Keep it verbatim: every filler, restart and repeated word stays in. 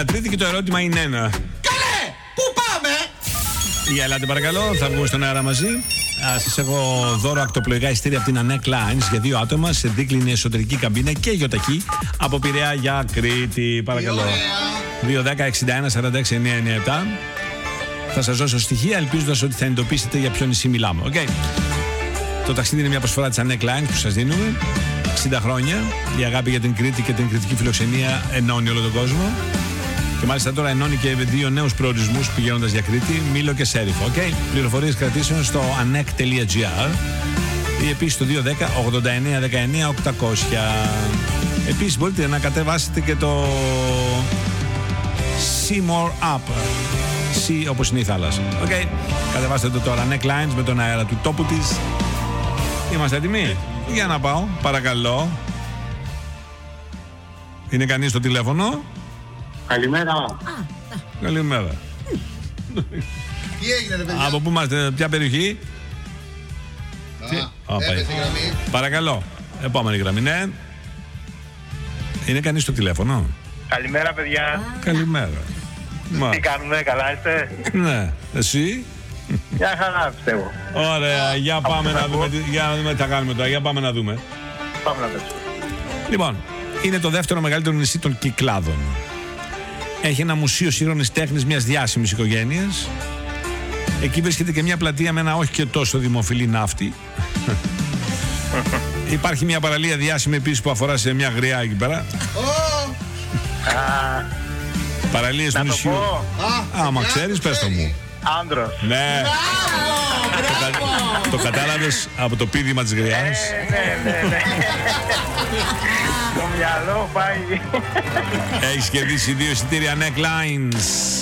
Τρίτη και το ερώτημα είναι ένα. Καλέ! Πού πάμε? Για ελάτε παρακαλώ, θα βγούμε στον αέρα μαζί. Σας έχω δώρο ακτοπλοϊκά ειστήρια από την Ανέκ Lines για δύο άτομα σε δίκλινη εσωτερική καμπίνα και γιοταχή από Πειραιά για Κρήτη. Παρακαλώ. δύο δέκα εξήντα ένα σαράντα έξι εννιακόσια ενενήντα επτά. Θα σας δώσω στοιχεία ελπίζοντας ότι θα εντοπίσετε για ποιο νησί μιλάμε. Okay. Το ταξίδι είναι μια προσφορά της Ανέκ Lines που σας δίνουμε. εξήντα χρόνια. Η αγάπη για την Κρήτη και την κριτική φιλοξενία ενώνει όλο τον κόσμο. Και μάλιστα τώρα ενώνει και δύο νέους προορισμούς πηγαίνοντας για Κρήτη, Μήλο και Σέριφο. Okay. Πληροφορίες κρατήσεων στο anek τελεία gr ή επίσης στο δύο δέκα ογδόντα εννέα δεκαεννέα οκτακόσια. Επίσης μπορείτε να κατεβάσετε και το Seymour App. Sea όπως είναι η θάλασσα. Okay. Κατεβάστε το τώρα, Anek Lines με τον αέρα του τόπου της. Είμαστε έτοιμοι? Για να πάω, παρακαλώ. Είναι κανείς στο τηλέφωνο? Καλημέρα. Καλημέρα. Τι έγινε ρε παιδιά? Από πού είμαστε, ποια περιοχή? Α, έπεσε η γραμμή. Παρακαλώ, επόμενη γραμμή, ναι. Είναι κανείς στο τηλέφωνο? Καλημέρα παιδιά. Καλημέρα. Μα, Τι κάνουμε, καλά είστε? ναι, εσύ? Μια χαρά πιστεύω. Ωραία, για πάμε να δούμε, τι- για να δούμε τι θα κάνουμε τώρα, για πάμε να δούμε. Πάμε να παίξουμε. Λοιπόν, είναι το δεύτερο μεγαλύτερο νησί των Κυκλάδων. Έχει ένα μουσείο σύγχρονης τέχνης μιας διάσημης οικογένειας. Εκεί βρίσκεται και μια πλατεία με ένα όχι και τόσο δημοφιλή ναύτη. Υπάρχει μια παραλία διάσημη επίσης που αφορά σε μια γριά εκεί πέρα. Παραλίες του Να το νησιού. πω. Άμα ξέρεις, πες το μου. Άντρος. Ναι. Το, κα- το κατάλαβες από το πήδημα της γριάς. Ναι, ναι, ναι. Το μυαλό πάει. Έχεις κερδίσει δύο εισιτήρια Anek Lines.